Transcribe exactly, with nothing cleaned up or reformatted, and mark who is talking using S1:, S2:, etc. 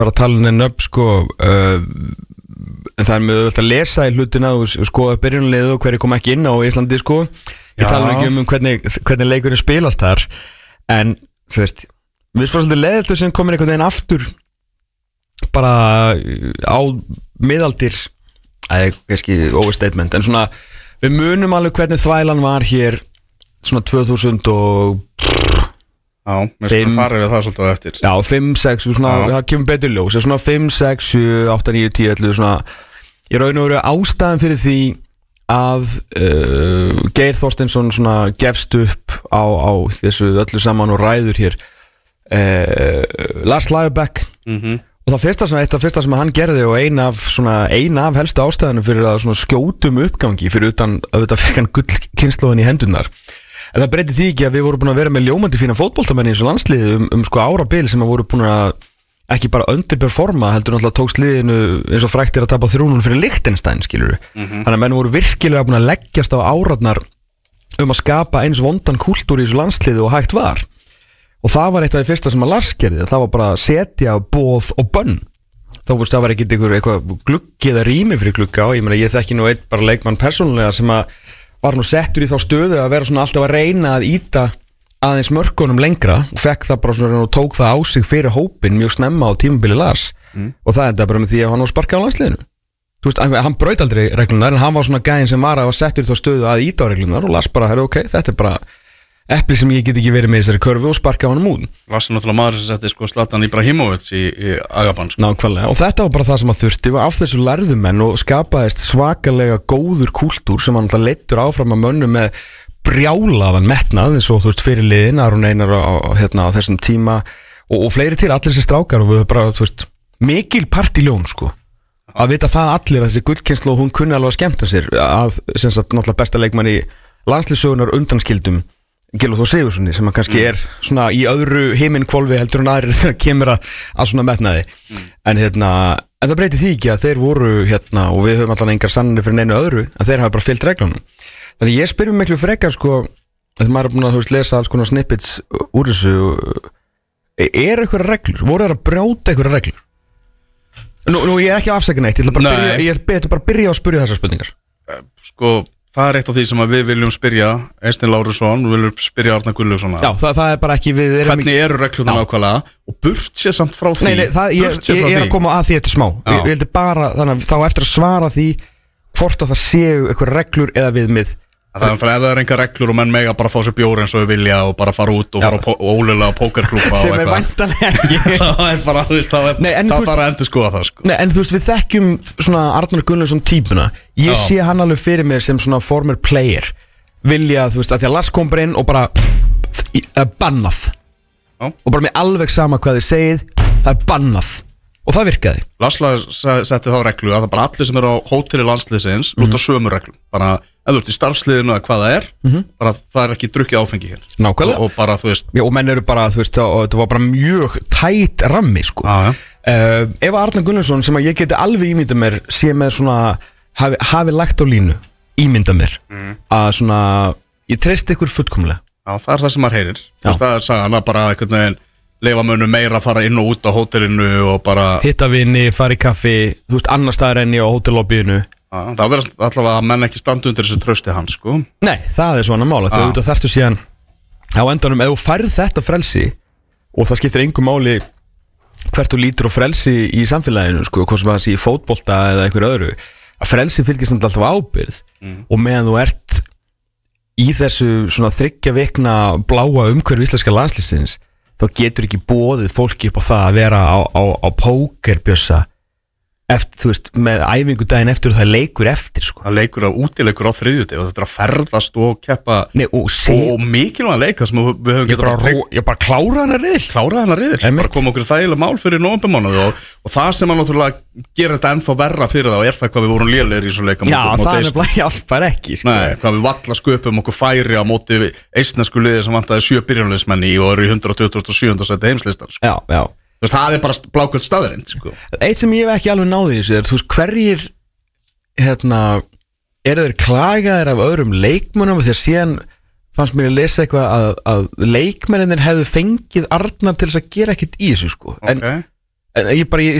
S1: bara tala henni upp sko uh, en það er mjög öll að lesa í hlutina og skoða byrjunarliðið og hverju kom ekki inn á Íslandi sko. Ég tala ekki um, um hvernig, hvernig leikurinn spilast þar en þú veist við erum svolítið leiðilegt sem komir einhvern veginn aftur bara á miðaldir eða kannski overstatement en svona við munum alveg hvernig þvælan var hér svona tvö þúsund og
S2: Já, við skulum fara við það svolítið eftir
S1: Já, fimm, sex, svona, það kemur betur ljós svona fimm, sex, sjö, átta, níu, tíu, ellefu svona, ég raun og veru ástæðan fyrir því að uh, Geir Þorsteinsson svona gefst upp á, á þessu öllu saman og ræður hér uh, Lars Lagerbäck
S2: mhm
S1: og það fyrsta sem, eitt af fyrsta sem hann gerði og eina af, svona, eina af helstu ástæðanum fyrir að svona skjótum uppgangi fyrir utan auðvitað fekk hann gullkynslóðin í hendurnar en það breytir því ekki að við vorum búin að vera með ljómandi fína fótboltamenn í þessu landsliði um, um sko árabil sem að voru búin að ekki bara underperforma heldur náttúrulega tókst liðinu eins og frækt er að tapa þrjú núll fyrir Liechtenstein skilur við
S2: mm-hmm.
S1: þannig að menn voru virkilega búin að leggjast á árarnar um að skapa eins vondan kúltúr í þessu landsliði og hægt var og það var eitt af því fyrsta sem að Lars gerði það var bara að setja boð og bönn þá veist það var ekkit einhver eitthvað gluggi eða rými fyrir glugga og ég meina ég þekki nú einn bara leikmann persónulega sem að var nú settur í þá stöðu að vera svona alltaf að reyna að íta aðeins mörkunum lengra og fekk það bara svona og tók það á sig fyrir hópin mjög snemma á tímabili Lars mm. og það enda bara með því að hann var sparkað á landsliðinu þú veist, hann braut aldrei reglunar en hann var svona gæinn sem var að settur í þá stöðu að íta á reglunar og Lars bara, herru, ok, þetta er bara epli sem ég get ekki verið með þessari körfu og sparka á hann út
S2: Lars er náttúrulega maður sem setti sko Zlatan Ibrahimovic í, í Agaban sko.
S1: Nákvæmlega, og þetta var bara það sem að þurfti af þessu lærðumenn og skapaðist svakalega góður kúltúr sem hann alltaf leiddur áfram að mönnum með brjálaðan metnað eins og þú veist fyrir liðin Aron Einar á, á, hérna, á þessum tíma og, og fleiri til, allir þessi strákar og við bara, þú veist, mikil partiljón sko að vita það allir að þessi gullkynslóð hún kunni alveg að skemmta sér að sem sagt náttúrulega besta leikmann í landslýssögunar undanskildum Gylfi Þór Sigurðssoni sem að kannski mm. er svona í öðru himinkvolfi heldur en aðrir þegar kemur að, að svona metnaði mm. en hérna, en það breyti því ekki að þeir voru hérna og við höfum allan engar sannir fyrir neinu öðru að þeir hafa bara fylgt reglunum þannig ég spyr mér miklu frekar sko að maður er búin að þú veist lesa alls konar snippets úr þessu er eitthvað reglur, voru það að brjóta eitthvað reglur nú, nú ég er ekki að afsækja neitt ég ætla bara að byrja, ég er betur bara að byrja á að spyrja þessar spurningar
S2: sko það er eitt af því sem við viljum spyrja Eysteinn Lárusson, við viljum spyrja Arnar Gunnlaugsson
S1: Já, það, það er bara ekki við
S2: Hvernig ekki... eru reglurnar nákvæmlega og burt sér samt frá því
S1: Nei, nei, það, ég, ég, ég er að koma að því eftir smá Já. Ég vildi bara, þannig að þá eftir að svara því hvort að það séu eitthvað reglur eða viðmið
S2: Það er fyrir ef það er enga reglur og menn mega bara fá sér bjór eins og við vilja og bara fara út og fara og ólega á pókerklúbba
S1: sem er væntanlega ekki
S2: Það er bara, þú veist, það er nei, það þarf að endur skoða það sko.
S1: Nei, en þú veist, við þekkjum svona Arnar Gunnlaugsson típuna Ég Já. sé hann alveg fyrir mér sem svona former player vilja, þú veist, að því að Lars kom bara inn og bara uh, bannað Já. og bara með alveg sama hvað þið segið það er bannað og það virkaði
S2: Lars setti þá reglu að það bara allir sem eru á hóteli landsliðsins mm-hmm. lúta sömu reglu bara ef þú ert í starfsliðinu að hvað það er mm-hmm. bara það er ekki drukkið áfengi hér
S1: Nákvæmlega
S2: og, og bara þú veist
S1: Já, og menn eru bara, þú veist, og þetta var bara mjög tætt rammi sko
S2: ah, ja.
S1: uh, Ef Arnar Gunnlaugsson sem að ég geti alveg ímyndað mér sé með svona hafi, hafi lagt á línu ímyndað mér mm. að svona ég treysti ykkur fullkomlega
S2: Já, það er það sem maður heyrir Vist, það er sagan að bara einhvern veginn leifa mönnum meira að fara inn og út á hótelinu og bara
S1: hitta vini, fara í kaffi þú veist, annar staðar enn í á hótellobbyinu
S2: Það verður allavega að menn ekki standa undir þessu trösti hans sko
S1: Nei, það er svona mála þegar þú þarftu síðan á endanum, ef þú færð þetta frelsi og það skiptir engu máli hvert þú lítur á frelsi í samfélaginu sko, hvort sem það sé í fótbolta eða einhver öðru að frelsi fylgist alltaf ábyrgð mm. og meðan þú ert í þessu svona þriggja vikna bláa umhverfi íslenska landsliðsins þá getur ekki boðið fólki upp á það að vera á, á, á pókerbjössa eftir, þú veist, með æfingu daginn eftir og það leikur eftir sko.
S2: Það leikur á útileikur á þriðjudegi og þetta er að ferðast og keppa
S1: Nei, og,
S2: og mikilvæg leika sem við, við höfum
S1: Ég bara, trygg... ég bara klára hana riðil
S2: Klára hana riðil, bara koma okkur þægilega mál fyrir nóvembermánuð og, og það sem að náttúrulega gera þetta ennþá verra fyrir það og er það hvað við vorum lélegir í svo leika
S1: Já, móti, það er bara hjálpar ekki sko.
S2: Nei, hvað við valla sköpum okkur færi á móti eistnesku liði sem vantaði sjö byrjunarliðsmenn í og eru í hundrað tuttugu og sjö seti heimslistar sko.
S1: Já, já
S2: Veist, það er bara bláköld staðarind sko.
S1: Eitt sem ég hef ekki alveg náði þessu er, þú veist, hverjir hérna, eru þeir klagaðir af öðrum leikmönnum þegar síðan fannst mér að lesa eitthvað að, að leikmennir hefðu fengið Arnar til þess að gera ekkert í þessu sko.
S2: okay.
S1: en, En ég bara, ég